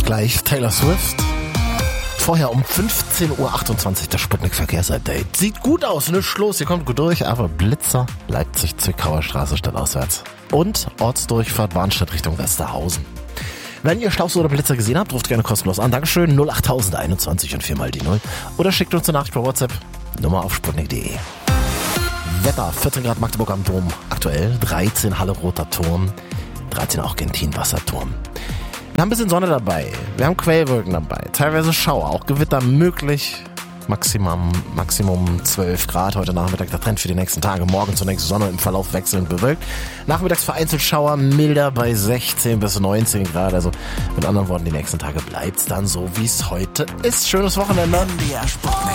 Gleich Taylor Swift. Vorher um 15.28 Uhr das Sputnik-Verkehrsupdate. Sieht gut aus, nichts los, ihr kommt gut durch, aber Blitzer, Leipzig-Zwickauer Straße stadtauswärts. Und Ortsdurchfahrt Warnstedt Richtung Westerhausen. Wenn ihr Staus oder Blitzer gesehen habt, ruft gerne kostenlos an. Dankeschön, 08021 und 4 mal die 0. Oder schickt uns eine Nachricht per WhatsApp, Nummer auf sputnik.de. Wetter, 14 Grad Magdeburg am Dom, aktuell 13 Halle Roter Turm, 13 auch Gentin Wasserturm. Wir haben ein bisschen Sonne dabei, wir haben Quellwolken dabei, teilweise Schauer, auch Gewitter möglich. Maximum 12 Grad heute Nachmittag, der Trend für die nächsten Tage. Morgen zunächst Sonne, im Verlauf wechselnd bewölkt. Nachmittags vereinzelt Schauer, milder bei 16 bis 19 Grad. Also mit anderen Worten, die nächsten Tage bleibt's dann so, wie es heute ist. Schönes Wochenende. MDR Sputnik.